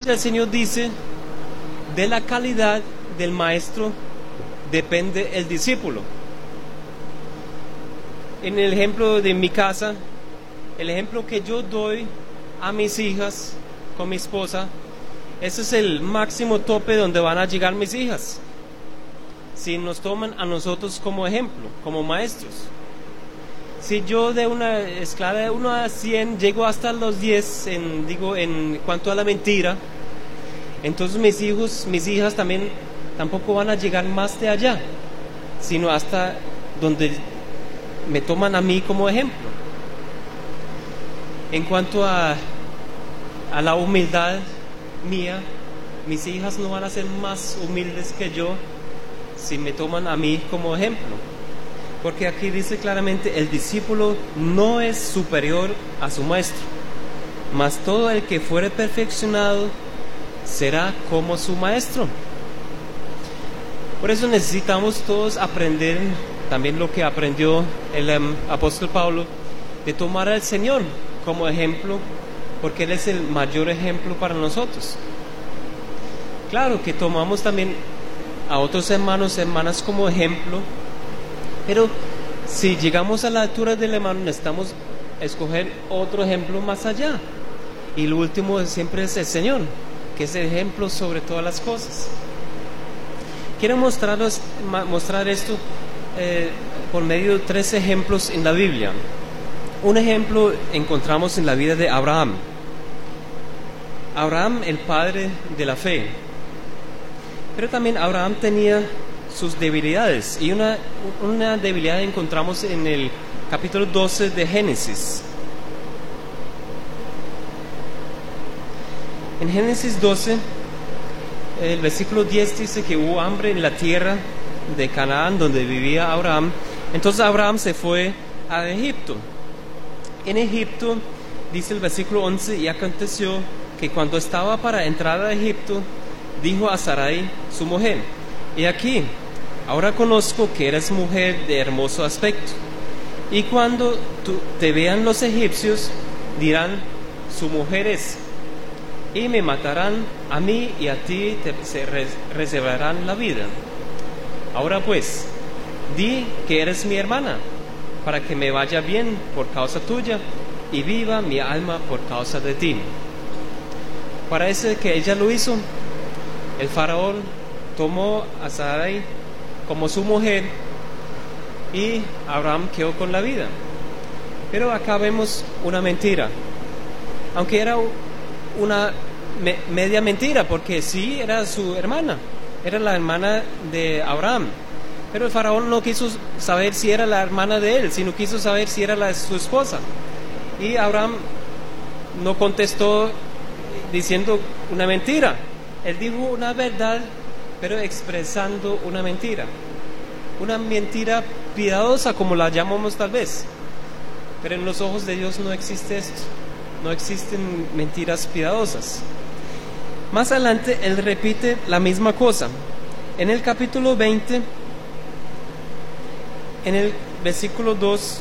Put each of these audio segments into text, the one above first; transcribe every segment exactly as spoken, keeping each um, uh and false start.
del Señor dice, de la calidad del maestro depende el discípulo. En el ejemplo de mi casa, el ejemplo que yo doy a mis hijas con mi esposa, ese es el máximo tope donde van a llegar mis hijas. Si nos toman a nosotros como ejemplo, como maestros. Si yo de una escala de uno a cien llego hasta los diez, en, digo, en cuanto a la mentira, entonces mis hijos, mis hijas también tampoco van a llegar más de allá, sino hasta donde me toman a mí como ejemplo. En cuanto a, a la humildad mía, mis hijas no van a ser más humildes que yo si me toman a mí como ejemplo. Porque aquí dice claramente, el discípulo no es superior a su maestro, mas todo el que fuere perfeccionado será como su maestro. Por eso necesitamos todos aprender también lo que aprendió el um, apóstol Pablo, de tomar al Señor como ejemplo, porque Él es el mayor ejemplo para nosotros. Claro que tomamos también a otros hermanos y hermanas como ejemplo, pero si llegamos a la altura del hermano necesitamos escoger otro ejemplo más allá, y lo último siempre es el Señor, que es el ejemplo sobre todas las cosas. Quiero mostraros, mostrar esto eh, por medio de tres ejemplos en la Biblia. Un ejemplo encontramos en la vida de Abraham. Abraham, el padre de la fe. Pero también Abraham tenía sus debilidades, y una, una debilidad encontramos en el capítulo doce de Génesis. En Génesis doce, el versículo diez dice que hubo hambre en la tierra de Canaán donde vivía Abraham. Entonces Abraham se fue a Egipto. En Egipto, dice el versículo once, y aconteció que cuando estaba para entrar a Egipto, dijo a Sarai, su mujer, he aquí, ahora conozco que eres mujer de hermoso aspecto, y cuando tú, te vean los egipcios, dirán, su mujer es, y me matarán a mí y a ti te se reservarán la vida. Ahora pues, di que eres mi hermana, para que me vaya bien por causa tuya, y viva mi alma por causa de ti. Parece que ella lo hizo. El faraón tomó a Sarai como su mujer y Abraham quedó con la vida. Pero acá vemos una mentira, aunque era una me, media mentira, porque sí era su hermana, era la hermana de Abraham. Pero el faraón no quiso saber si era la hermana de él, sino quiso saber si era la, su esposa. Y Abraham no contestó diciendo una mentira. Él dijo una verdad, pero expresando una mentira. Una mentira piadosa, como la llamamos tal vez. Pero en los ojos de Dios no existe esto. No existen mentiras piadosas. Más adelante, él repite la misma cosa. En el capítulo veinte, en el versículo dos,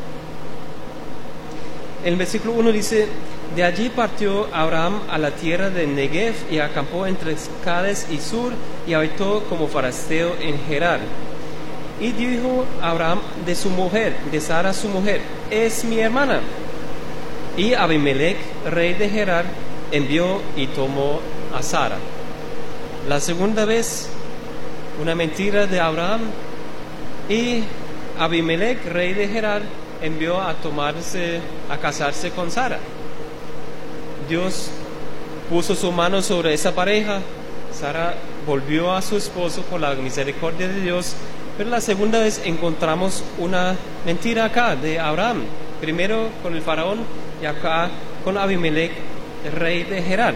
en el versículo uno dice, de allí partió Abraham a la tierra de Negev y acampó entre Cades y Sur y habitó como forastero en Gerar. Y dijo Abraham de su mujer, de Sara su mujer, es mi hermana. Y Abimelech, rey de Gerar, envió y tomó a Sara. La segunda vez, una mentira de Abraham, y Abimelech, rey de Gerar, envió a tomarse, a casarse con Sara. Dios puso su mano sobre esa pareja. Sara volvió a su esposo por la misericordia de Dios. Pero la segunda vez encontramos una mentira acá de Abraham. Primero con el faraón y acá con Abimelech, el rey de Gerar.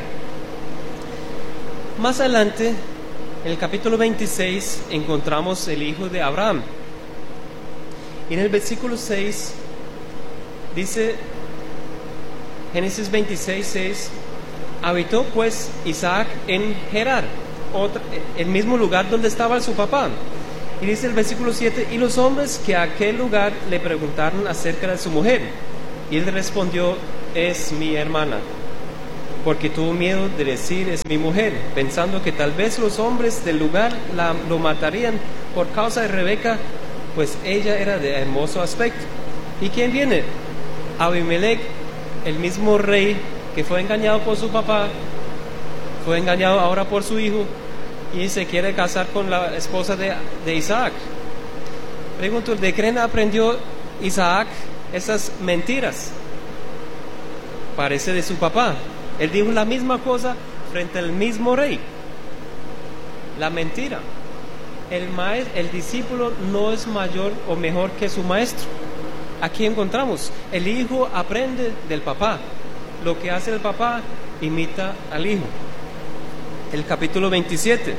Más adelante, en el capítulo veintiséis, encontramos el hijo de Abraham. Y en el versículo seis dice, Génesis veintiséis, seis, habitó pues Isaac en Gerar, otro, el mismo lugar donde estaba su papá. Y dice el versículo siete, y los hombres que a aquel lugar le preguntaron acerca de su mujer, y él respondió, es mi hermana. porque tuvo miedo de decir es mi mujer, pensando que tal vez los hombres del lugar la, lo matarían por causa de Rebeca, pues ella era de hermoso aspecto. ¿Y quién viene? Abimelech, el mismo rey que fue engañado por su papá, fue engañado ahora por su hijo y se quiere casar con la esposa de, de Isaac. Pregunto, ¿de quién aprendió Isaac esas mentiras? Parece de su papá. Él dijo la misma cosa frente al mismo rey. La mentira. El maestro, el discípulo no es mayor o mejor que su maestro. Aquí encontramos, el hijo aprende del papá. Lo que hace el papá imita al hijo. El capítulo veintisiete,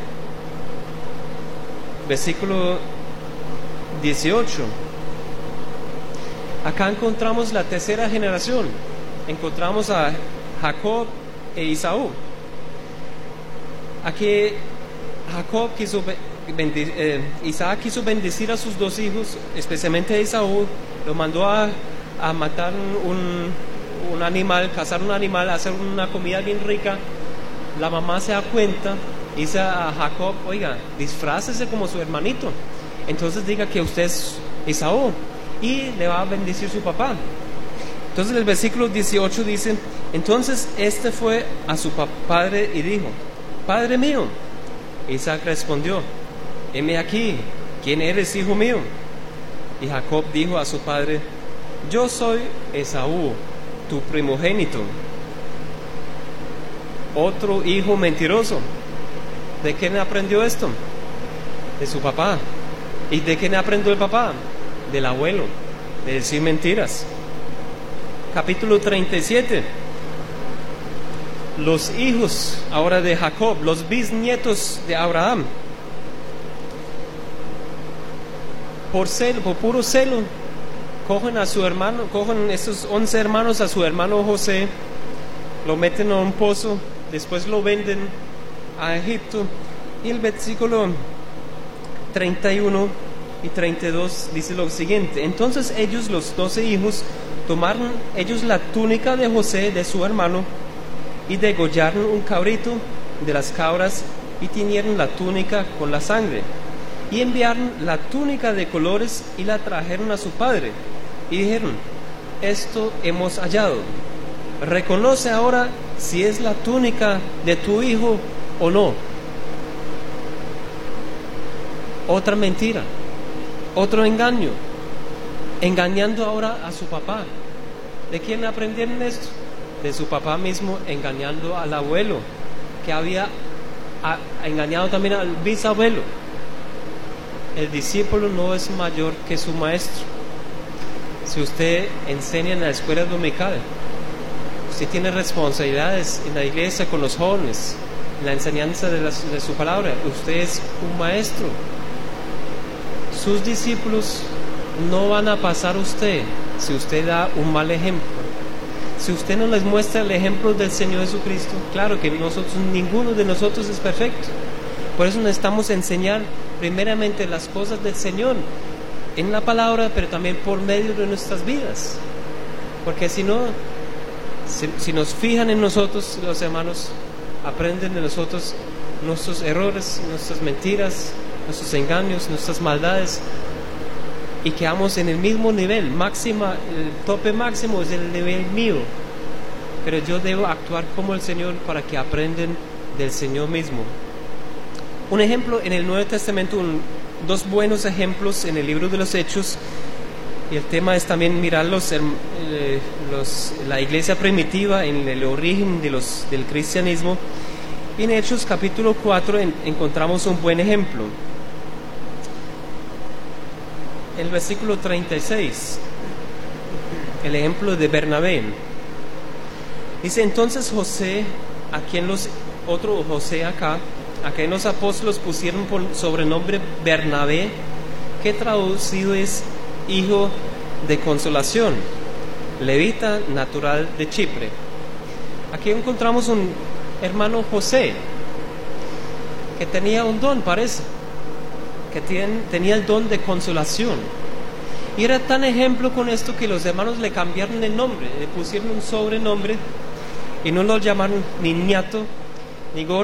versículo dieciocho. Acá encontramos la tercera generación. Encontramos a Jacob e Esaú. Aquí Jacob quiso bendic- eh, Isaac quiso bendecir a sus dos hijos, especialmente a Esaú. Lo mandó a, a matar un, un animal, cazar un animal, hacer una comida bien rica. La mamá se da cuenta, dice a Jacob, oiga, disfrácese como su hermanito, entonces diga que usted es Esaú, y le va a bendecir su papá. Entonces el versículo dieciocho dice, entonces este fue a su padre y dijo, Padre mío. Isaac respondió, heme aquí, ¿quién eres, hijo mío? Y Jacob dijo a su padre, yo soy Esaú, tu primogénito. Otro hijo mentiroso. ¿De quién aprendió esto? De su papá. ¿Y de quién aprendió el papá? Del abuelo, de decir mentiras. Capítulo treinta y siete. Los hijos ahora de Jacob, los bisnietos de Abraham. Por celo, por puro celo, cogen a su hermano, cogen estos once hermanos a su hermano José, lo meten en un pozo, después lo venden a Egipto. Y el versículo treinta y uno y treinta y dos dice lo siguiente: entonces ellos, los doce hijos, tomaron ellos la túnica de José, de su hermano, y degollaron un cabrito de las cabras y tiñeron la túnica con la sangre, y enviaron la túnica de colores y la trajeron a su padre y dijeron, esto hemos hallado, reconoce ahora si es la túnica de tu hijo o no. Otra mentira, otro engaño, engañando ahora a su papá. ¿De quién aprendieron esto? De su papá mismo, engañando al abuelo, que había a, engañado también al bisabuelo. El discípulo no es mayor que su maestro. Si usted enseña en la escuela dominical, usted tiene responsabilidades en la iglesia con los jóvenes, en la enseñanza de, la, de su palabra, usted es un maestro. Sus discípulos no van a pasar a usted si usted da un mal ejemplo. Si usted no les muestra el ejemplo del Señor Jesucristo, claro que nosotros, ninguno de nosotros es perfecto. Por eso necesitamos enseñar primeramente las cosas del Señor en la palabra, pero también por medio de nuestras vidas. Porque si no, si, si nos fijan en nosotros, los hermanos aprenden de nosotros nuestros errores, nuestras mentiras, nuestros engaños, nuestras maldades, y quedamos en el mismo nivel. Máxima, el tope máximo es el nivel mío, pero yo debo actuar como el Señor para que aprendan del Señor mismo. Un ejemplo en el Nuevo Testamento, un, dos buenos ejemplos en el libro de los Hechos, y el tema es también mirar los, eh, los, la iglesia primitiva en el origen de los, del cristianismo. Y en Hechos capítulo cuatro en, encontramos un buen ejemplo. El versículo treinta y seis, el ejemplo de Bernabé. Dice, entonces José, a quien los, otro José acá, a quien los apóstoles pusieron por sobrenombre Bernabé, que traducido es hijo de consolación, levita natural de Chipre. Aquí encontramos un hermano José, que tenía un don, parece, que tiene, tenía el don de consolación. Y era tan ejemplo con esto que los hermanos le cambiaron el nombre, le pusieron un sobrenombre, y no lo llamaron ni ñato, ni gordo,